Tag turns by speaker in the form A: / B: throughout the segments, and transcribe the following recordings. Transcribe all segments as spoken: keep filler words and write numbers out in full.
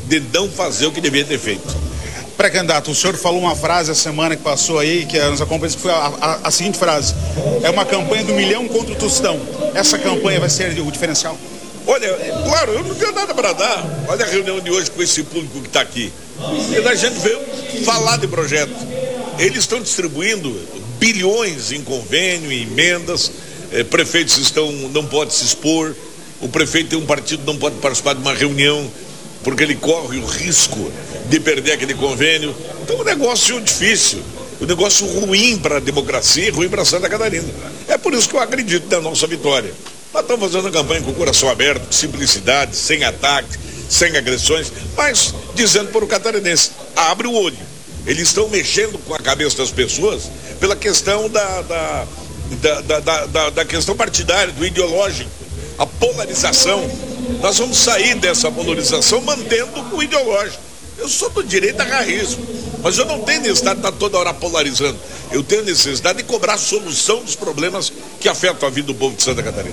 A: de não fazer o que devia ter feito.
B: Pré-candidato, o senhor falou uma frase a semana que passou aí, que nos acompanha, que foi a, a, a seguinte frase: é uma campanha do milhão contra o tostão. Essa campanha vai ser o diferencial?
A: Olha, é, claro, eu não tenho nada para dar. Olha a reunião de hoje com esse público que está aqui. E a gente veio falar de projeto. Eles estão distribuindo bilhões em convênio, em emendas. É, prefeitos estão, não podem se expor. O prefeito tem um partido, não pode participar de uma reunião, porque ele corre o risco de perder aquele convênio. Então, um negócio difícil, um negócio ruim para a democracia e ruim para Santa Catarina. É por isso que eu acredito na nossa vitória. Nós estamos fazendo a campanha com o coração aberto, simplicidade, sem ataque, sem agressões, mas dizendo para o catarinense: abre o olho. Eles estão mexendo com a cabeça das pessoas pela questão da, da, da, da, da, da, da questão partidária, do ideológico, a polarização. Nós vamos sair dessa polarização mantendo o ideológico. Eu sou do direita raiz, mas eu não tenho necessidade de estar toda hora polarizando. Eu tenho necessidade de cobrar a solução dos problemas que afetam a vida do povo de Santa Catarina.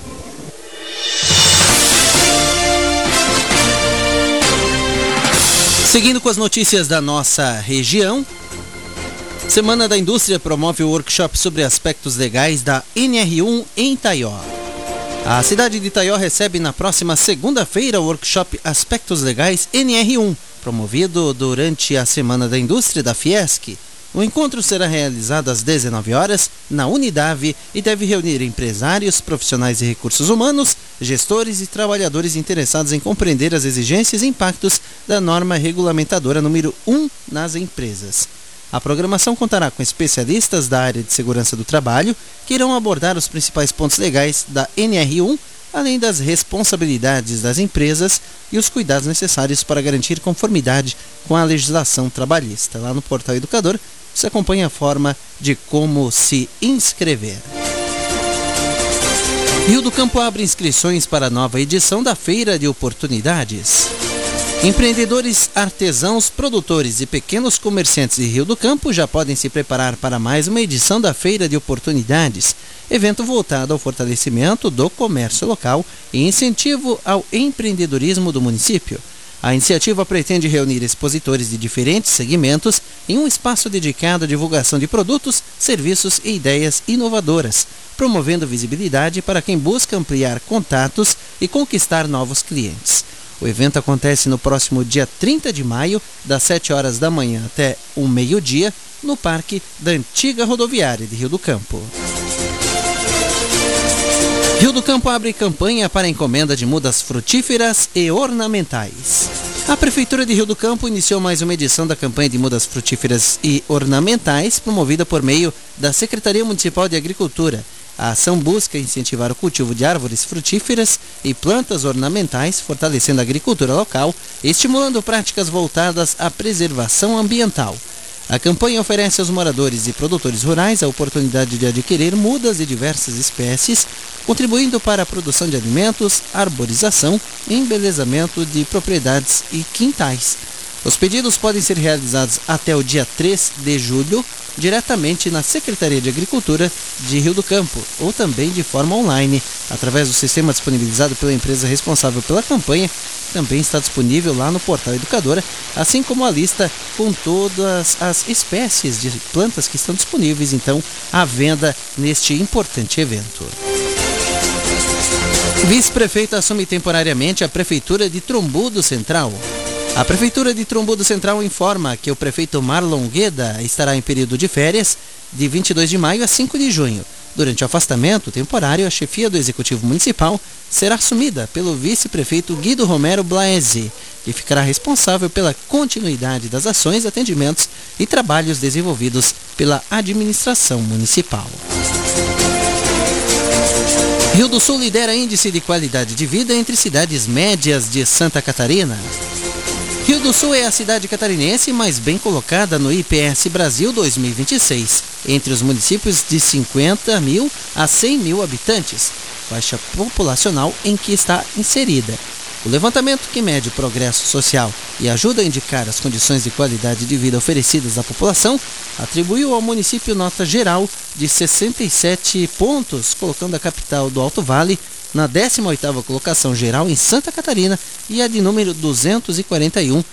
C: Seguindo com as notícias da nossa região, Semana da Indústria promove o workshop sobre aspectos legais da N R um em Itaió. A cidade de Itaió recebe na próxima segunda-feira o workshop Aspectos Legais N R um, promovido durante a Semana da Indústria da Fiesc. O encontro será realizado às dezenove horas na Unidade e deve reunir empresários, profissionais de recursos humanos, gestores e trabalhadores interessados em compreender as exigências e impactos da norma regulamentadora número um nas empresas. A programação contará com especialistas da área de segurança do trabalho que irão abordar os principais pontos legais da N R um, além das responsabilidades das empresas e os cuidados necessários para garantir conformidade com a legislação trabalhista. Lá no Portal Educador, você acompanha a forma de como se inscrever. Rio do Campo abre inscrições para a nova edição da Feira de Oportunidades. Empreendedores, artesãos, produtores e pequenos comerciantes de Rio do Campo já podem se preparar para mais uma edição da Feira de Oportunidades, evento voltado ao fortalecimento do comércio local e incentivo ao empreendedorismo do município. A iniciativa pretende reunir expositores de diferentes segmentos em um espaço dedicado à divulgação de produtos, serviços e ideias inovadoras, promovendo visibilidade para quem busca ampliar contatos e conquistar novos clientes. O evento acontece no próximo dia trinta de maio, das sete horas da manhã até o meio-dia, no Parque da Antiga Rodoviária de Rio do Campo. Rio do Campo abre campanha para encomenda de mudas frutíferas e ornamentais. A Prefeitura de Rio do Campo iniciou mais uma edição da campanha de mudas frutíferas e ornamentais, promovida por meio da Secretaria Municipal de Agricultura. A ação busca incentivar o cultivo de árvores frutíferas e plantas ornamentais, fortalecendo a agricultura local e estimulando práticas voltadas à preservação ambiental. A campanha oferece aos moradores e produtores rurais a oportunidade de adquirir mudas de diversas espécies, contribuindo para a produção de alimentos, arborização e embelezamento de propriedades e quintais. Os pedidos podem ser realizados até o dia três de julho, diretamente na Secretaria de Agricultura de Rio do Campo, ou também de forma online, através do sistema disponibilizado pela empresa responsável pela campanha. Também está disponível lá no Portal Educadora, assim como a lista com todas as espécies de plantas que estão disponíveis, então, à venda neste importante evento. Vice-prefeito assume temporariamente a Prefeitura de Trombudo Central. A Prefeitura de Trombudo Central informa que o prefeito Marlon Gueda estará em período de férias de vinte e dois de maio a cinco de junho. Durante o afastamento temporário, a chefia do Executivo Municipal será assumida pelo vice-prefeito Guido Romero Blaese, que ficará responsável pela continuidade das ações, atendimentos e trabalhos desenvolvidos pela administração municipal. Rio do Sul lidera índice de qualidade de vida entre cidades médias de Santa Catarina. Rio do Sul é a cidade catarinense mais bem colocada no I P S Brasil dois mil e vinte e seis, entre os municípios de cinquenta mil a cem mil habitantes, faixa populacional em que está inserida. O levantamento, que mede o progresso social e ajuda a indicar as condições de qualidade de vida oferecidas à população, atribuiu ao município nota geral de sessenta e sete pontos, colocando a capital do Alto Vale na décima oitava colocação geral em Santa Catarina e a de número duzentos e quarenta e um